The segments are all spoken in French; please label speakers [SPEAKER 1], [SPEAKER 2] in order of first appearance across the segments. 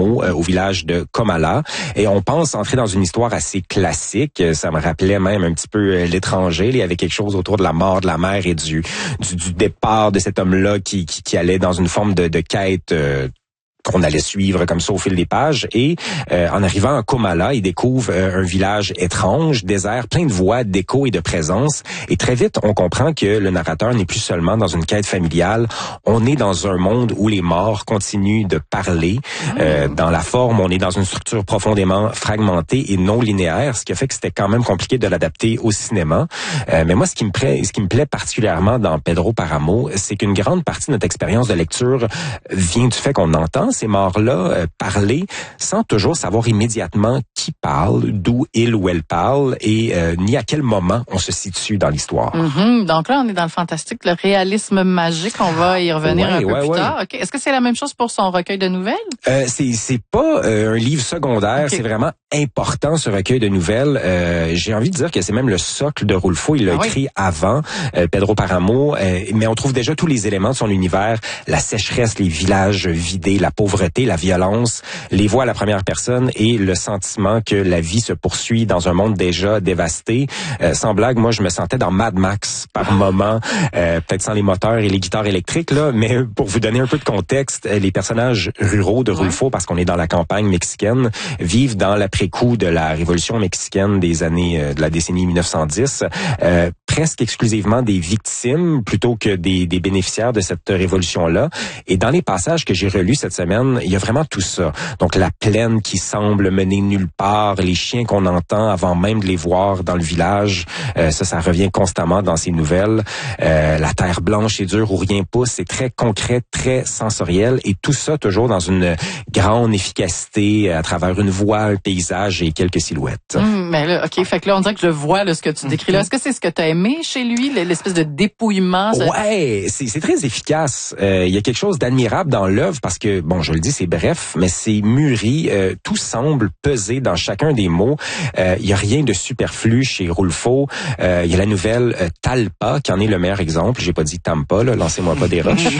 [SPEAKER 1] Paramo, au village de Comala. Et on pense entrer dans une histoire assez classique. Ça me rappelait même un petit peu L'étranger. Il y avait quelque chose autour de la mort de la mère et du départ de cet homme-là qui allait dans une forme de quête qu'on allait suivre comme ça au fil des pages. Et en arrivant à Comala, il découvre un village étrange, désert, plein de voix, d'échos et de présence. Et très vite, on comprend que le narrateur n'est plus seulement dans une quête familiale. On est dans un monde où les morts continuent de parler. Dans la forme, on est dans une structure profondément fragmentée et non linéaire, ce qui a fait que c'était quand même compliqué de l'adapter au cinéma. Mais moi, ce qui me plaît particulièrement dans Pedro Paramo, c'est qu'une grande partie de notre expérience de lecture vient du fait qu'on entend ces morts-là parler sans toujours savoir immédiatement qui parle, d'où il ou elle parle et ni à quel moment on se situe dans l'histoire.
[SPEAKER 2] Donc là, on est dans le fantastique, le réalisme magique. On va y revenir un peu plus tard. Okay. Est-ce que c'est la même chose pour son recueil de nouvelles?
[SPEAKER 1] C'est pas un livre secondaire. Okay. C'est vraiment important, ce recueil de nouvelles. J'ai envie de dire que c'est même le socle de Rulfo. Il l'a écrit avant Pedro Paramo, mais on trouve déjà tous les éléments de son univers, la sécheresse, les villages vidés, la pauvreté, la violence, les voix à la première personne et le sentiment que la vie se poursuit dans un monde déjà dévasté. Sans blague, moi, je me sentais dans Mad Max par moment, peut-être sans les moteurs et les guitares électriques, là, mais pour vous donner un peu de contexte, les personnages ruraux de Rulfo, parce qu'on est dans la campagne mexicaine, vivent dans l'après-coup de la révolution mexicaine des années de la décennie 1910, presque exclusivement des victimes plutôt que des bénéficiaires de cette révolution-là. Et dans les passages que j'ai relus cette semaine, il y a vraiment tout ça. Donc la plaine qui semble mener nulle part, les chiens qu'on entend avant même de les voir dans le village, ça revient constamment dans ces nouvelles. La terre blanche et dure où rien pousse, c'est très concret, très sensoriel et tout ça toujours dans une grande efficacité à travers une voix, un paysage et quelques silhouettes.
[SPEAKER 2] Mais là, OK, fait que là on dirait que je vois là, ce que tu décris là. Est-ce que c'est ce que tu as aimé chez lui, l'espèce de dépouillement?
[SPEAKER 1] Ouais, c'est très efficace. Il y a quelque chose d'admirable dans l'œuvre parce que bon, je le dis, c'est bref, mais c'est mûri. Tout semble peser dans chacun des mots. Il y a rien de superflu chez Rulfo. Il y a la nouvelle Talpa qui en est le meilleur exemple. J'ai pas dit Tampa, là, lancez-moi pas des roches.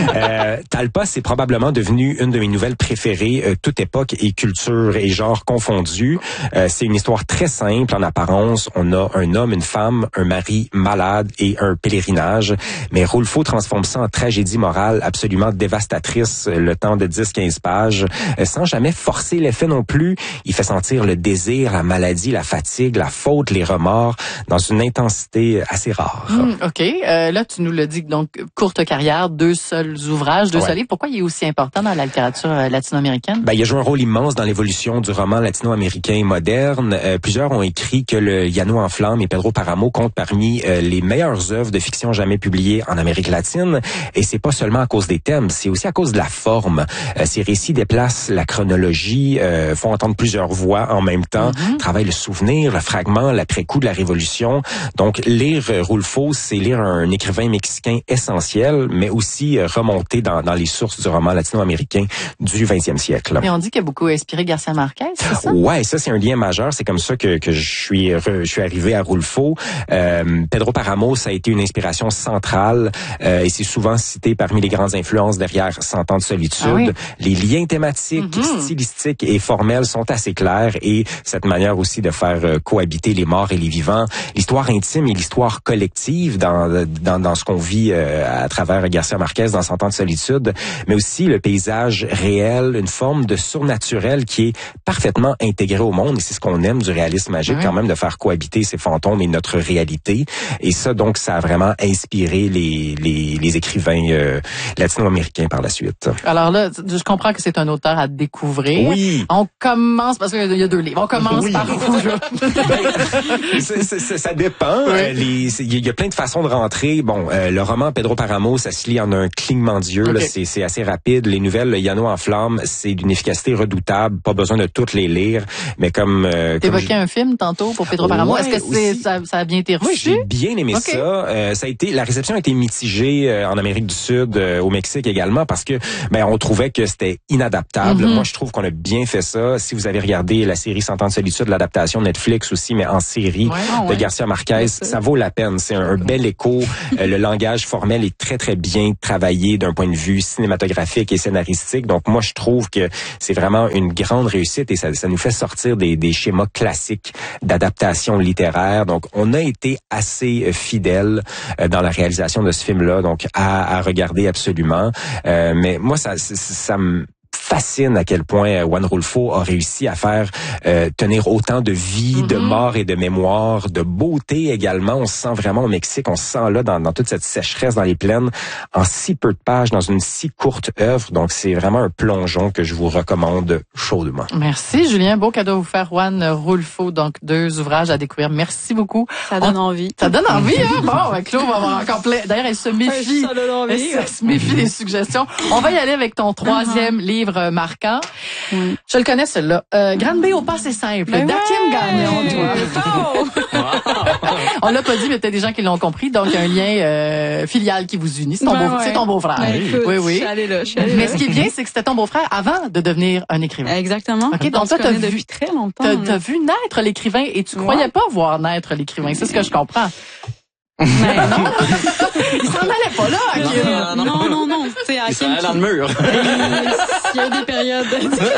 [SPEAKER 1] Talpa, c'est probablement devenu une de mes nouvelles préférées, toute époque et culture et genre confondus. C'est une histoire très simple en apparence. On a un homme, une femme, un mari malade et un pèlerinage. Mais Rulfo transforme ça en tragédie morale absolument dévastatrice le temps de 10-15 pages, sans jamais forcer l'effet non plus. Il fait sentir le désir, la maladie, la fatigue, la faute, les remords, dans une intensité assez rare.
[SPEAKER 2] OK. Là, tu nous l'as dit, donc, courte carrière, 2 seuls ouvrages, 2 seuls livres. Pourquoi il est aussi important dans la littérature latino-américaine?
[SPEAKER 1] Il a joué un rôle immense dans l'évolution du roman latino-américain moderne. Plusieurs ont écrit que le Llano en flammes et Pedro Paramo comptent parmi les meilleures œuvres de fiction jamais publiées en Amérique latine. Et c'est pas seulement à cause des thèmes, c'est aussi à cause de la forme. Ces récits déplacent la chronologie, font entendre plusieurs voix en même temps, travaillent le souvenir, le fragment, l'après-coup de la Révolution. Donc, lire Rulfo, c'est lire un écrivain mexicain essentiel, mais aussi remonter dans les sources du roman latino-américain du 20e siècle.
[SPEAKER 2] Et on dit qu'il a beaucoup inspiré Garcia Marquez, c'est ça?
[SPEAKER 1] Ouais, ça c'est un lien majeur. C'est comme ça que je suis arrivé à Rulfo. Pedro Paramo, ça a été une inspiration centrale et c'est souvent cité parmi les grandes influences derrière 100 ans de solitude. Les liens thématiques, stylistiques et formels sont assez clairs et cette manière aussi de faire cohabiter les morts et les vivants, l'histoire intime et l'histoire collective dans ce qu'on vit à travers Garcia Marquez dans 100 ans de solitude, mais aussi le paysage réel, une forme de surnaturel qui est parfaitement intégré au monde et c'est ce qu'on aime du réalisme magique quand même, de faire cohabiter ces fantômes et notre réalité. Et ça, donc, ça a vraiment inspiré les écrivains latino-américains par la suite.
[SPEAKER 2] Alors là, je comprends que c'est un auteur à découvrir.
[SPEAKER 1] Oui.
[SPEAKER 2] On commence, parce qu'il y a 2 livres, on commence par où, là?
[SPEAKER 1] Ça dépend. Il y a plein de façons de rentrer. Bon, le roman Pedro Paramo, ça se lit en un clignement d'yeux. Là, c'est assez rapide. Les nouvelles, le Llano en flammes, c'est d'une efficacité redoutable. Pas besoin de toutes les lire. dire. Mais comme
[SPEAKER 2] t'évoquais un film tantôt pour Pedro Paramo. Est-ce que ça a bien été reçu?
[SPEAKER 1] Oui, j'ai bien aimé ça. La réception a été mitigée en Amérique du Sud, au Mexique également, parce que on trouvait que c'était inadaptable. Moi, je trouve qu'on a bien fait ça. Si vous avez regardé la série 100 ans de solitude, l'adaptation Netflix aussi, mais en série de Garcia Marquez, ça vaut la peine. C'est un bel écho. Le langage formel est très, très bien travaillé d'un point de vue cinématographique et scénaristique. Donc, moi, je trouve que c'est vraiment une grande réussite et ça nous fait sortir des schémas classiques d'adaptation littéraire. Donc, on a été assez fidèles dans la réalisation de ce film-là, donc à regarder absolument. Mais moi, ça me fascine à quel point Juan Rulfo a réussi à faire tenir autant de vie, de mort et de mémoire, de beauté également. On se sent vraiment au Mexique, on se sent là dans toute cette sécheresse dans les plaines, en si peu de pages, dans une si courte œuvre. Donc, c'est vraiment un plongeon que je vous recommande chaudement.
[SPEAKER 2] Merci, Julien. Beau cadeau à vous faire, Juan Rulfo. Donc, 2 ouvrages à découvrir. Merci beaucoup.
[SPEAKER 3] Ça donne envie.
[SPEAKER 2] Ça donne envie, hein? Bon, Claude va avoir encore plein. D'ailleurs, elle se méfie.
[SPEAKER 3] Ça donne envie.
[SPEAKER 2] Elle se méfie des suggestions. On va y aller avec ton 3e livre marquant.
[SPEAKER 3] Oui.
[SPEAKER 2] Je le connais, celui-là. Grande B au passé simple. d'Hakim Gagnon. On l'a pas dit, mais peut-être des gens qui l'ont compris. Donc, un lien filial qui vous unit. C'est ton beau-frère.
[SPEAKER 3] Écoute,
[SPEAKER 2] oui.
[SPEAKER 3] Je suis allée là.
[SPEAKER 2] Mais ce qui est bien, c'est que c'était ton beau-frère avant de devenir un écrivain.
[SPEAKER 3] Exactement.
[SPEAKER 2] OK, donc toi, t'as vu
[SPEAKER 3] depuis très longtemps.
[SPEAKER 2] T'as vu naître l'écrivain et tu croyais pas voir naître l'écrivain. C'est ce que je comprends.
[SPEAKER 3] Mais non.
[SPEAKER 2] Il s'en allait pas là, Hakim.
[SPEAKER 3] Non.
[SPEAKER 4] Il s'en allait dans le mur.
[SPEAKER 3] Il y a des périodes.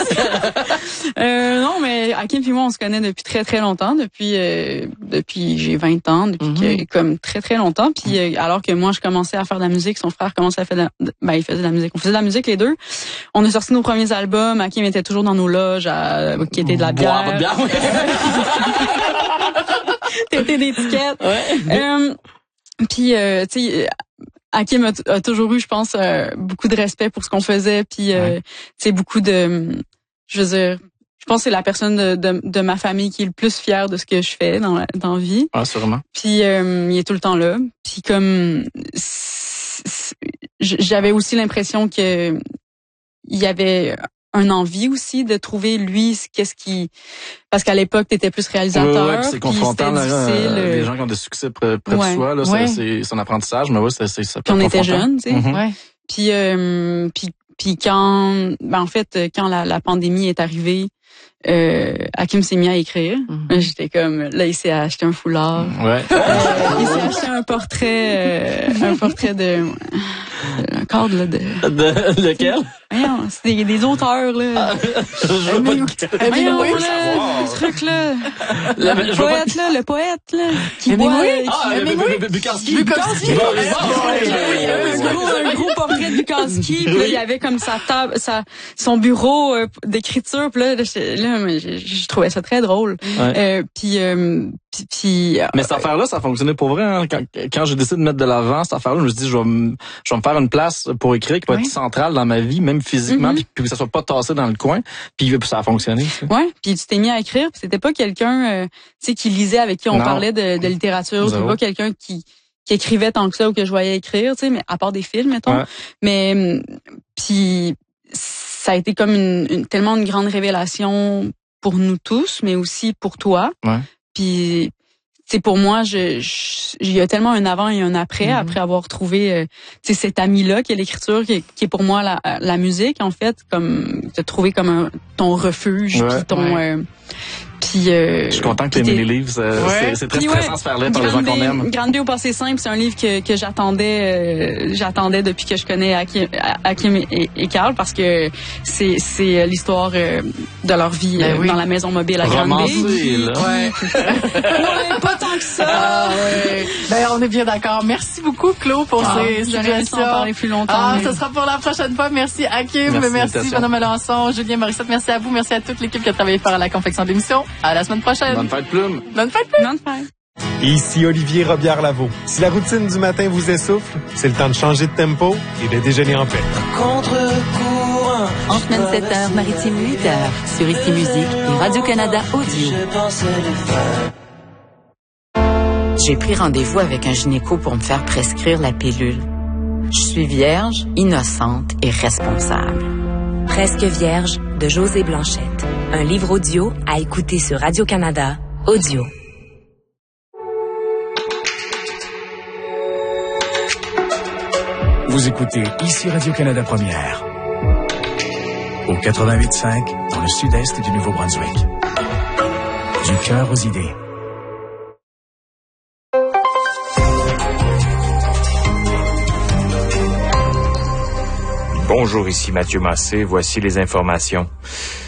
[SPEAKER 3] Non, mais Hakim et moi, on se connaît depuis très, très longtemps. Depuis j'ai 20 ans, comme très, très longtemps. Puis alors que moi, je commençais à faire de la musique, son frère commençait à faire il faisait de la musique. On faisait de la musique les deux. On a sorti nos premiers albums. Hakim était toujours dans nos loges qui était de la bière.
[SPEAKER 4] Boire de bière.
[SPEAKER 3] T'étais d'étiquette. Puis, tu sais, Hakim a toujours eu, je pense, beaucoup de respect pour ce qu'on faisait. Puis, tu sais, beaucoup de... Je veux dire, je pense que c'est la personne de ma famille qui est le plus fière de ce que je fais dans la vie.
[SPEAKER 4] Ah, sûrement.
[SPEAKER 3] Puis, il est tout le temps là. Puis, comme... J'avais aussi l'impression que il y avait... un envie aussi de trouver lui parce qu'à l'époque t'étais plus réalisateur.
[SPEAKER 4] Oui, c'est confrontant les gens qui ont des succès près de soi là, c'est son apprentissage, mais ça peut.
[SPEAKER 3] Puis on était jeunes, tu sais. Puis quand en fait quand la pandémie est arrivée, Hakim s'est mis à écrire. J'étais comme là, il s'est acheté un foulard. Il s'est acheté un portrait de un cadre là de
[SPEAKER 4] lequel?
[SPEAKER 3] C'est des auteurs là.
[SPEAKER 4] Je veux pas
[SPEAKER 3] le truc là. Le poète là qui boit.
[SPEAKER 4] Bukowski.
[SPEAKER 3] Un gros portrait de Bukowski. Puis là, il y avait comme sa table, son bureau d'écriture. Puis là, je trouvais ça très drôle. Puis
[SPEAKER 4] mais cette affaire-là, ça fonctionnait pour vrai. Hein? Quand j'ai décidé de mettre de l'avant cette affaire-là, je me suis dit, je vais me faire une place pour écrire qui va être centrale dans ma vie, même physiquement, puis que ça soit pas tassé dans le coin. Puis ça a fonctionné.
[SPEAKER 3] Ouais. Puis tu t'es mis à écrire. Puis c'était pas quelqu'un, tu sais, qui lisait avec qui on parlait de littérature. C'était pas quelqu'un qui écrivait tant que ça ou que je voyais écrire, tu sais, mais à part des films, mettons. Mais puis ça a été comme tellement une grande révélation pour nous tous, mais aussi pour toi. Puis, c'est pour moi, il y a tellement un avant et un après, après avoir trouvé, cet ami-là qui est l'écriture, qui est pour moi la musique, en fait, comme te trouver comme ton refuge, puis ton. Puis,
[SPEAKER 4] je suis content que tu aies aimé les livres. C'est très stressant de se faire lire par les gens qu'on aime.
[SPEAKER 3] Grande B au passé simple, c'est un livre que j'attendais depuis que je connais Hakim et Carl, parce que c'est l'histoire de leur vie dans la maison mobile à Grande B. Non, pas tant que ça.
[SPEAKER 2] Ben, on est bien d'accord. Merci beaucoup, Claude, pour ces suggestions.
[SPEAKER 3] On va en parler plus longtemps.
[SPEAKER 2] Ce sera pour la prochaine fois. Merci, Hakim. Merci, Manon Melançon, Julien Morissette. Merci à vous. Merci à toute l'équipe qui a travaillé pour la confection de l'émission. À la semaine prochaine.
[SPEAKER 4] Bonne fête, Plume.
[SPEAKER 2] Bonne fête, Plume.
[SPEAKER 3] Bonne fête.
[SPEAKER 5] Ici Olivier Robillard-Lavaux. Si la routine du matin vous essouffle, c'est le temps de changer de tempo et de déjeuner en paix.
[SPEAKER 6] Contre-courant.
[SPEAKER 7] En semaine 7h, maritime 8h, sur Ici Musique et Radio-Canada Audio. J'ai pris rendez-vous avec un gynéco pour me faire prescrire la pilule. Je suis vierge, innocente et responsable.
[SPEAKER 8] Presque vierge de Josée Blanchette. Un livre audio à écouter sur Radio-Canada Audio.
[SPEAKER 9] Vous écoutez ici Radio-Canada Première. Au 88.5, dans le sud-est du Nouveau-Brunswick. Du cœur aux idées.
[SPEAKER 10] Bonjour, ici Mathieu Massé. Voici les informations.